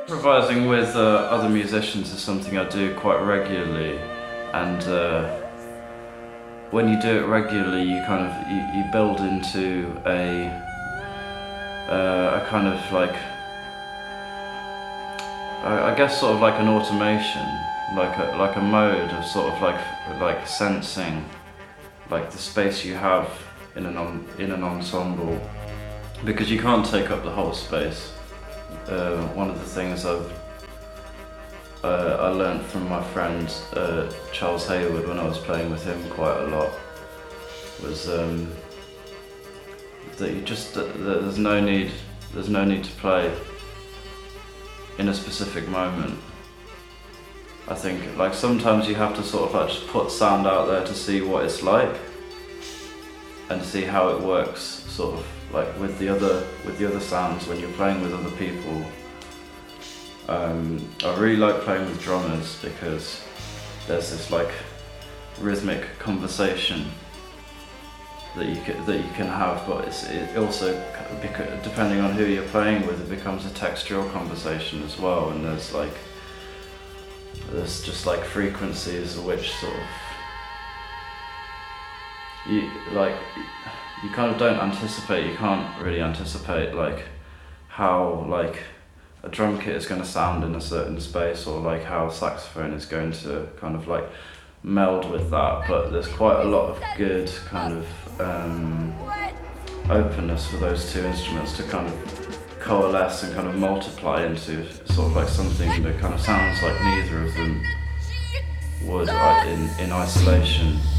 Improvising with other musicians is something I do quite regularly, and when you do it regularly, you build into a kind of like I guess sort of like an automation, like a mode of sort of like sensing like the space you have in an ensemble, because you can't take up the whole space. One of the things I learned from my friend Charles Hayward when I was playing with him quite a lot was that there's no need to play in a specific moment. I think like sometimes you have to sort of like just put sound out there to see what it's like and see how it works, sort of like with the other sounds when you're playing with other people. I really like playing with drummers because there's this like rhythmic conversation that you can have, but it also, depending on who you're playing with, it becomes a textural conversation as well, and there's just like frequencies which sort of you kind of don't anticipate. You can't really anticipate like how like a drum kit is going to sound in a certain space, or like how saxophone is going to kind of like meld with that, but there's quite a lot of good kind of openness for those two instruments to kind of coalesce and kind of multiply into sort of like something that kind of sounds like neither of them would in isolation.